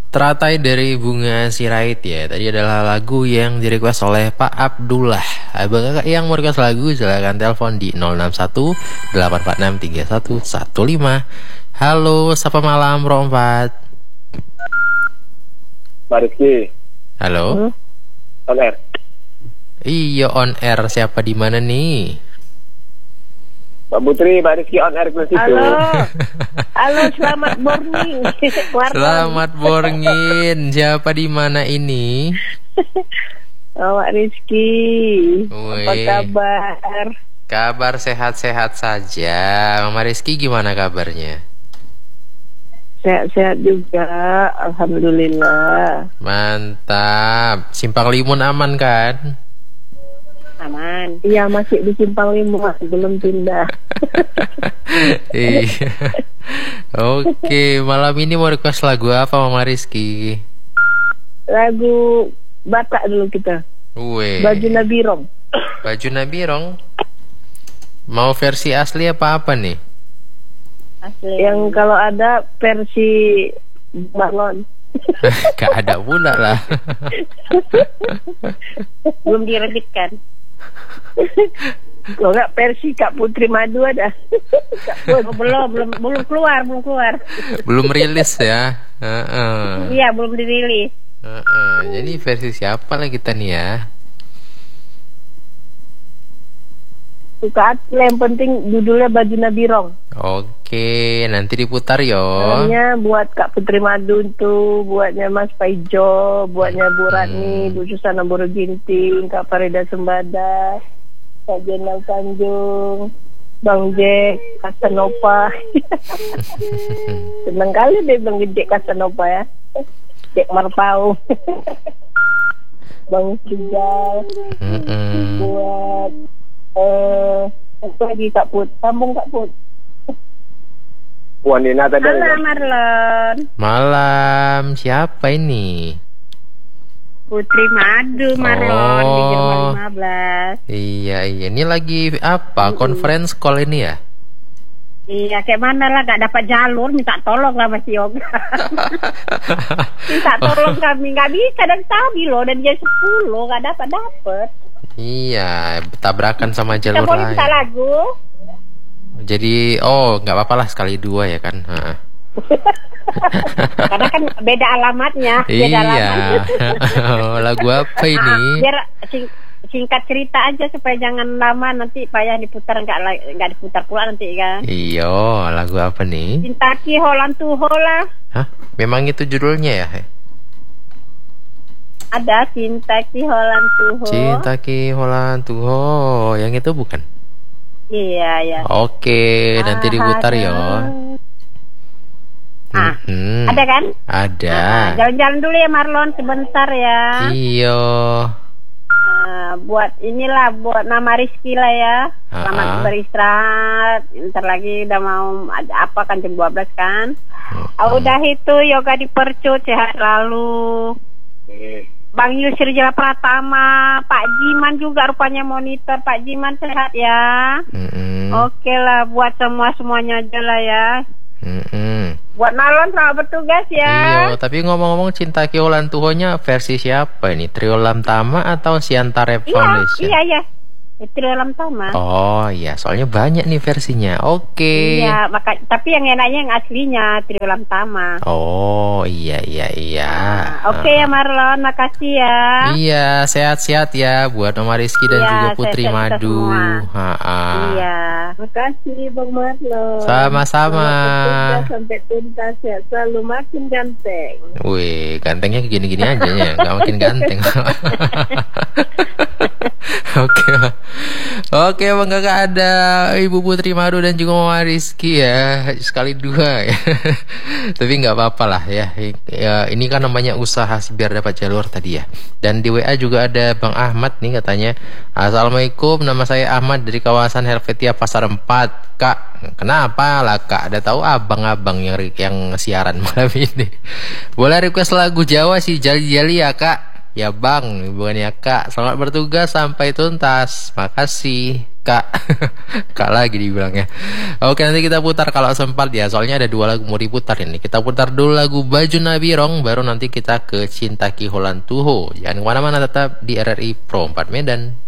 Teratai dari Bunga Sirait ya. Tadi adalah lagu yang direquest oleh Pak Abdullah. Abang kakak yang mau request lagu silakan telepon di 061 846 3115. Halo, sapa malam Rompat. Pak Rizky. Halo. On air. Iya on air, siapa di mana nih? Mbak Putri, Pak Rizky on air plus itu. Halo, selamat morning. Selamat morning. Siapa di mana ini? Pak Rizky. Apa Wih. kabar? Kabar sehat-sehat saja. Mama Rizky gimana kabarnya? Sehat-sehat juga, alhamdulillah. Mantap. Simpang Limun aman kan? Aman. Iya, masih di Simpang Lima, belum pindah. Iya. Oke, malam ini mau request lagu apa Mama Rizky? Lagu Batak dulu kita. Weh. Baju Nabirong. Baju Nabirong. Mau versi asli apa nih? Asli. Yang kalau ada versi Marlon. Gak ada pula lah. Belum direbitkan. Kalau nggak versi Kak Putri Madu ada. belum keluar. Belum rilis ya. Heeh. Iya, belum dirilis. Jadi versi siapa lah kita nih ya? Suka yang penting judulnya Baju Nabirong. Oke, nanti diputar yo. Namanya buat Kak Putri Madu tuh, buatnya Mas Paijo, buatnya Bu Rani, Bu Susana Buru Ginting, Kak Farida Sembada, Kak Jenal Tanjung, Bang Jack, Kasanova. Seneng kali deh Bang Jack Kasanova ya. Jack Marpau. Bang Sijal. Buat apa lagi Kak Put? Sambung Kak Put. Puan Nina tadi. Halo Marlon. Malam, siapa ini? Putri Madu Marlon di Jerman 15. Iya, ini lagi apa? Conference call ini ya? Iya, kayak mana lah, gak dapat jalur, minta tolong lah Mas Yoga. Minta tolong kami, gak bisa dan tadi loh, dan jam 10 gak dapat. Iya, tabrakan sama jalur Kita mau lain. minta lagu. Jadi, nggak apa-apa lah sekali dua ya kan? Karena kan beda alamatnya. Beda alamatnya. Iya. Lagu apa ini? Biar singkat cerita aja supaya jangan lama, nanti payah diputar, nggak diputar pula nanti kan. Iya, lagu apa nih? Cinta Ki Holan Tuho lah. Hah? Memang itu judulnya ya? Ada Cinta Ki Holan Tuho. Cinta Ki Holan Tuho, yang itu bukan? Iya. Oke, nanti diputar ya. Ada kan? Ada. Jalan-jalan dulu ya Marlon sebentar ya. Iya. Buat nama Rizky lah ya. Selamat beristirahat. Ntar lagi udah mau apa kan jam 12 kan. Udah itu Yoga dipercut, sehat selalu. Bang Yusri Jala Pratama, Pak Jiman juga rupanya monitor. Pak Jiman sehat ya. Oke lah, buat semuanya aja lah ya. Buat Marlon selamat bertugas ya. Iya, tapi ngomong-ngomong Cinta Ki Holan Tuhonya versi siapa ini? Trio Lamtama atau Sianta Rap Foundation? Iya. Trio Lamtama. Oh iya, soalnya banyak nih versinya. Oke. Iya, tapi yang enaknya yang aslinya Trio Lamtama. Oh iya. Oke ya Marlon, makasih ya. Iya, sehat-sehat ya buat Mama Rizky dan juga Putri Madu. Iya, makasih Bang Marlon. Sama-sama. Sampai tuntas, sehat selalu, makin ganteng. Wih, gantengnya gini-gini aja ya, nggak makin ganteng. Oke, Bang Kakak ada Ibu Putri Madu dan juga Mama Rizky ya, sekali dua ya. Tapi nggak apa-apa lah ya. Ini kan namanya usaha sih biar dapat jalur tadi ya. Dan di WA juga ada Bang Ahmad nih katanya, Assalamualaikum, nama saya Ahmad dari kawasan Helvetia Pasar 4. Kak, kenapa lah Kak? Ada tahu abang-abang yang siaran malam ini. Boleh request lagu Jawa sih, Jali-jali ya Kak. Ya Bang, bukannya Kak. Selamat bertugas sampai tuntas. Makasih Kak. Kak lagi dibilangnya. Oke, nanti kita putar kalau sempat ya. Soalnya ada 2 lagu mau diputar ini. Kita putar dulu lagu Baju Nabirong, baru nanti kita ke Cinta Ki Holan Tuho. Jangan kemana-mana, tetap di RRI Pro 4 Medan.